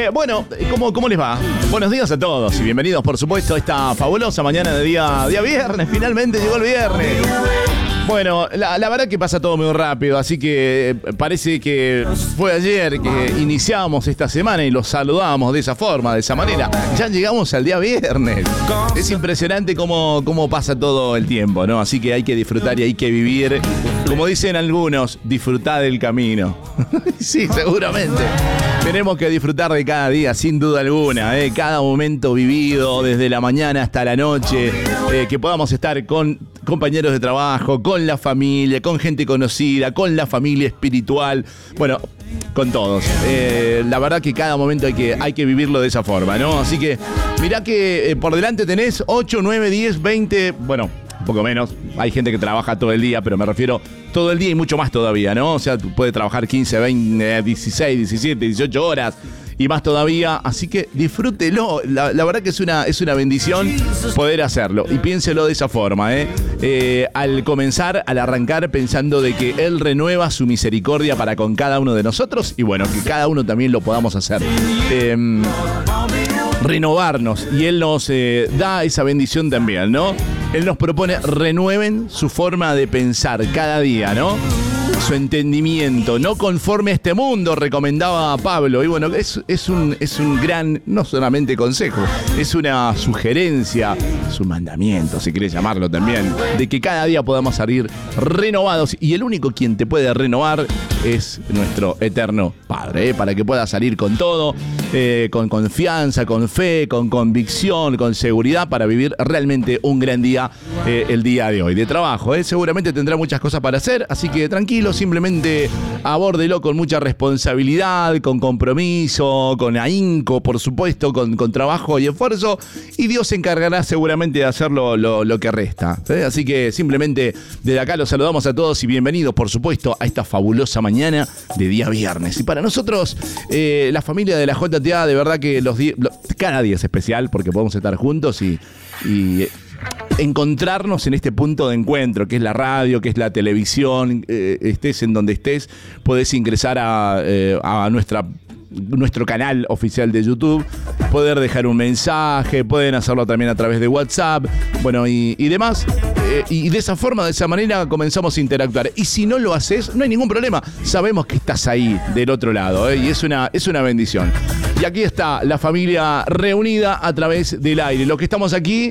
Bueno, ¿cómo les va? Buenos días a todos y bienvenidos, por supuesto, a esta fabulosa mañana de día viernes. Finalmente llegó el viernes. Bueno, la verdad que pasa todo muy rápido, así que parece que fue ayer que iniciamos esta semana y los saludamos de esa forma, de esa manera. Ya llegamos al día viernes. Es impresionante cómo pasa todo el tiempo, ¿no? Así que hay que disfrutar y hay que vivir, como dicen algunos, disfrutar del camino. Sí, seguramente. Tenemos que disfrutar de cada día, sin duda alguna, cada momento vivido, desde la mañana hasta la noche, que podamos estar con compañeros de trabajo, con la familia, con gente conocida, con la familia espiritual, bueno, con todos. La verdad que cada momento hay que vivirlo de esa forma, ¿no? Así que mirá que por delante tenés 8, 9, 10, 20, bueno, un poco menos. Hay gente que trabaja todo el día, pero me refiero todo el día y mucho más todavía, ¿no? O sea, puede trabajar 15, 20, 16, 17, 18 horas y más todavía. Así que disfrútelo. La verdad que es una bendición poder hacerlo. Y piénselo de esa forma, al comenzar, al arrancar, pensando de que Él renueva su misericordia para con cada uno de nosotros. Y bueno, que cada uno también lo podamos hacer. Renovarnos, y Él nos da esa bendición también, ¿no? Él nos propone, renueven su forma de pensar cada día, ¿no? Su entendimiento, no conforme a este mundo, recomendaba a Pablo. Y bueno, es un gran, no solamente consejo, es una sugerencia, es un mandamiento, si querés llamarlo también, de que cada día podamos salir renovados. Y el único quien te puede renovar es nuestro eterno Padre, para que puedas salir con todo, con confianza, con fe, con convicción, con seguridad, para vivir realmente un gran día, el día de hoy de trabajo. Seguramente tendrá muchas cosas para hacer, así que tranquilo, simplemente abórdelo con mucha responsabilidad, con compromiso, con ahínco, por supuesto, con trabajo y esfuerzo, y Dios se encargará seguramente de hacer lo que resta. Así que simplemente desde acá los saludamos a todos y bienvenidos, por supuesto, a esta fabulosa mañana de día viernes. Y para nosotros, la familia de la JTA, de verdad que cada día es especial porque podemos estar juntos y encontrarnos en este punto de encuentro, que es la radio, que es la televisión. Estés en donde estés, podés ingresar a nuestro canal oficial de YouTube, poder dejar un mensaje, pueden hacerlo también a través de WhatsApp, bueno, y demás. Y de esa forma, de esa manera, comenzamos a interactuar. Y si no lo haces, no hay ningún problema. Sabemos que estás ahí, del otro lado, y es una bendición. Y aquí está la familia reunida a través del aire. Los que estamos aquí,